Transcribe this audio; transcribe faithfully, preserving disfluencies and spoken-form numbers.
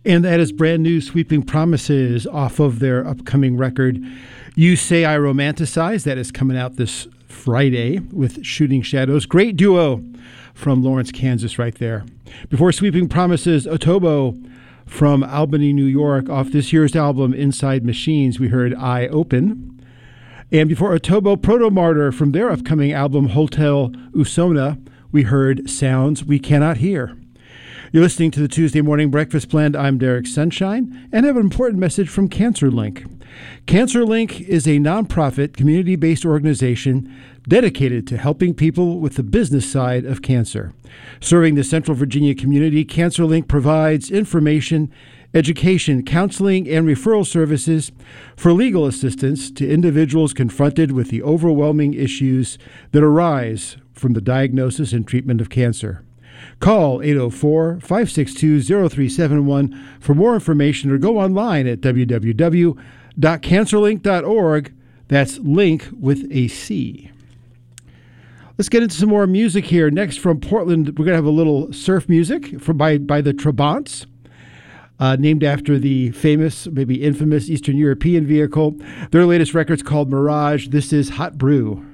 And that is brand new Sweeping Promises off of their upcoming record, You Say I Romanticize. That is coming out this Friday with Shooting Shadows. Great duo from Lawrence, Kansas right there. Before Sweeping Promises, Otobo from Albany, New York, off this year's album, Inside Machines, we heard I Open. And before Otobo, Proto-Martyr from their upcoming album, Hotel Usona, we heard Sounds We Cannot Hear. You're listening to the Tuesday Morning Breakfast Blend. I'm Derek Sunshine, and I have an important message from CancerLink. CancerLink is a nonprofit, community-based organization dedicated to helping people with the business side of cancer. Serving the Central Virginia community, CancerLink provides information, education, counseling, and referral services for legal assistance to individuals confronted with the overwhelming issues that arise from the diagnosis and treatment of cancer. Call eight oh four, five six two, oh three seven one for more information or go online at w w w dot cancerlink dot org. That's link with a C. Let's get into some more music here. Next from Portland, we're going to have a little surf music from, by, by the Trabants, uh, named after the famous, maybe infamous Eastern European vehicle. Their latest record's called Mirage. This is Hot Brew.